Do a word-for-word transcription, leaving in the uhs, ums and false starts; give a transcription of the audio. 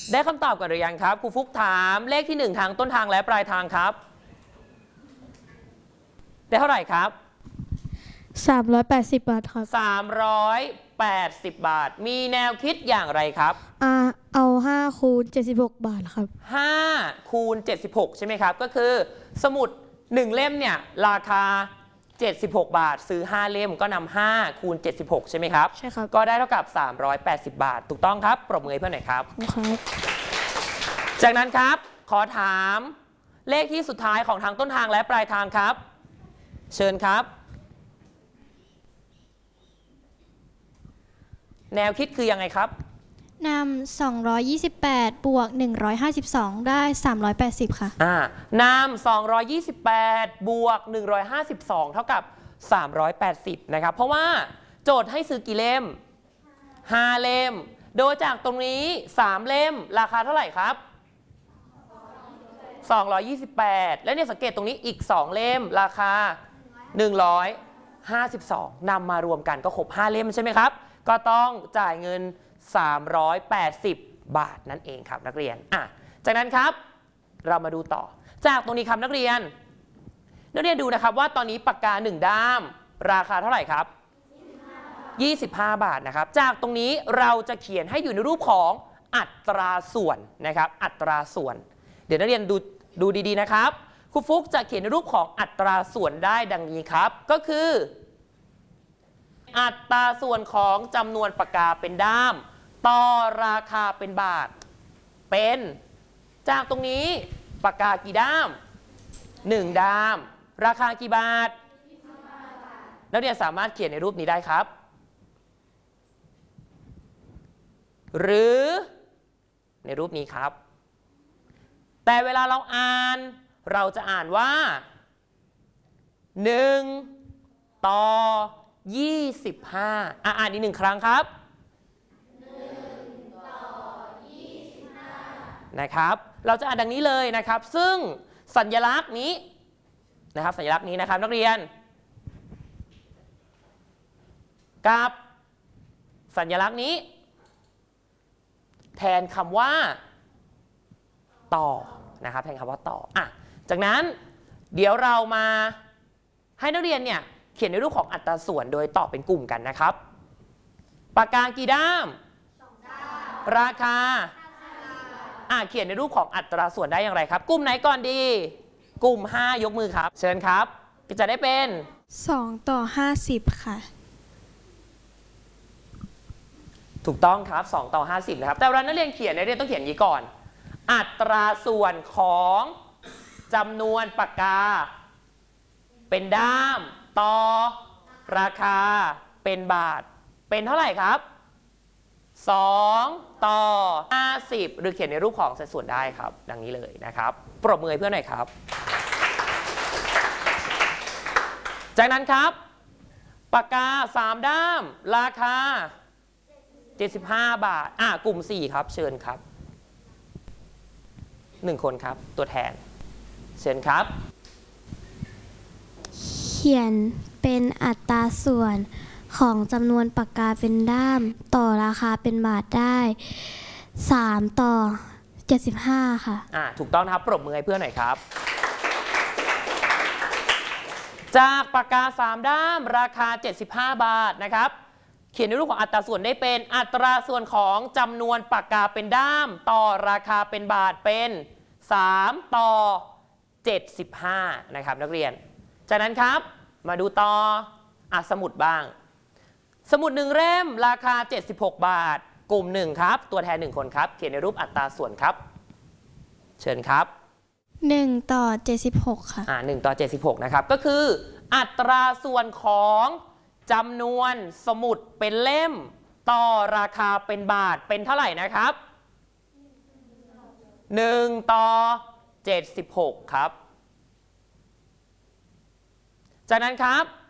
ได้คำตอบกันหรือยังครับครูฟุกถามเลขที่หนึ่งทางต้นทางและปลายทางครับได้เท่าไหร่ครับสามร้อยแปดสิบบาทครับสามร้อยแปดสิบบาทมีแนวคิดอย่างไรครับอ่าเอาห้าคูณเจ็ดสิบหกบาทครับห้าคูณเจ็ดสิบหกใช่ไหมครับก็คือสมุดหนึ่งเล่มเนี่ยราคาเจ็ดสิบหกบาทซื้อห้าเล่มก็นำห้าคูณเจ็ดสิบหกใช่ไหมครับใช่ครับก็ได้เท่ากับสามร้อยแปดสิบบาทถูกต้องครับปรบมือให้เพื่อนหน่อยครับครับจากนั้นครับขอถามเลขที่สุดท้ายของทางต้นทางและปลายทางครับเชิญครับแนวคิดคือยังไงครับนำสองร้อยยี่สิบแปดบวกหนึ่งร้อยห้าสิบสองได้สามร้อยแปดสิบค่ะอ่านำสองร้อยยี่สิบแปดบวกหนึ่งร้อยห้าสิบสองเท่ากับสามร้อยแปดสิบนะครับเพราะว่าโจทย์ให้ซื้อกี่เล่มห้าเล่มโดยจากตรงนี้สามเล่มราคาเท่าไหร่ครับสองร้อยยี่สิบแปดและเนี่ยสังเกตตรงนี้อีกสองเล่มราคาหนึ่งร้อยห้าสิบสองนำมารวมกันก็ครบห้าเล่มใช่ไหมครับก็ต้องจ่ายเงินสามร้อยแปดสิบบาทนั่นเองครับนักเรียนอ่ะจากนั้นครับเรามาดูต่อจากตรงนี้ครับนักเรียนนักเรียนดูนะครับว่าตอนนี้ปากกาหนึ่งด้ามราคาเท่าไหร่ครับยี่สิบห้าบาทนะครับจากตรงนี้เราจะเขียนให้อยู่ในรูปของอัตราส่วนนะครับอัตราส่วนเดี๋ยวนักเรียนดูดูดีๆนะครับครูฟุกจะเขียนในรูปของอัตราส่วนได้ดังนี้ครับก็คืออัตราส่วนของจำนวนปากกาเป็นด้ามต่อราคาเป็นบาทเป็นจากตรงนี้ปากกากี่ด้ามหนึ่งด้ามราคากี่บาทนักเรียนสามารถเขียนในรูปนี้ได้ครับหรือในรูปนี้ครับแต่เวลาเราอ่านเราจะอ่านว่าหนึ่งต่อยี่สิบห้าอ่ะอ่านอีกหนึ่งครั้งครับนะครับเราจะอ่านดังนี้เลยนะครับซึ่งสัญลักษณ์นี้นะครับสัญลักษณ์นี้นะครับนักเรียนกับสัญลักษณ์นี้แทนคำว่าต่อนะครับแทนคำว่าต่ออ่ะจากนั้นเดี๋ยวเรามาให้นักเรียนเนี่ยเขียนในรูปของอัตราส่วนโดยตอบเป็นกลุ่มกันนะครับปากกากี่ด้ามราคาอ่าเขียนในรูปของอัตราส่วนได้อย่างไรครับกลุ่มไหนก่อนดีกลุ่มห้ายกมือครับเชิญครับจะได้เป็นสองต่อห้าสิบค่ะถูกต้องครับสองต่อห้าสิบนะครับแต่เวลานักเรียนเขียนนักเรียนต้องเขียนอย่างนี้ก่อนอัตราส่วนของจำนวนปากกาเป็นด้ามต่อราคาเป็นบาทเป็นเท่าไหร่ครับสองต่อห้าสิบหรือเขียนในรูปของสัดส่วนได้ครับดังนี้เลยนะครับปรบมือให้เพื่อนหน่อยครับจากนั้นครับปากกาสามด้ามราคาเจ็ดสิบห้าบาทอ่ะกลุ่มสี่ครับเชิญครับหนึ่งคนครับตัวแทนเชิญครับเขียนเป็นอัตราส่วนของจำนวนปากกาเป็นด้ามต่อราคาเป็นบาทได้สามต่อเจ็ดสิบห้าค่ะอ่าถูกต้องนะครับปรบมือให้เพื่อนหน่อยครับจากปากกาสามด้ามราคาเจ็ดสิบห้าบาทนะครับเขียนในรูปของอัตราส่วนได้เป็นอัตราส่วนของจำนวนปากกาเป็นด้ามต่อราคาเป็นบาทเป็นสามต่อเจ็ดสิบห้านะครับนักเรียนจากนั้นครับมาดูต่ออ่ะสมุดบ้างสมุดหนึ่งเล่มราคาเจ็ดสิบหกบาทกลุ่มหนึ่งครับตัวแทนหนึ่งคนครับเขียนในรูปอัตราส่วนครับเชิญครับหนึ่งต่อเจ็ดสิบหกค่ะอ่าหนึ่งต่อเจ็ดสิบหกนะครับก็คืออัตราส่วนของจำนวนสมุดเป็นเล่มต่อราคาเป็นบาทเป็นเท่าไหร่นะครับหนึ่งต่อเจ็ดสิบหกครับจากนั้นครับ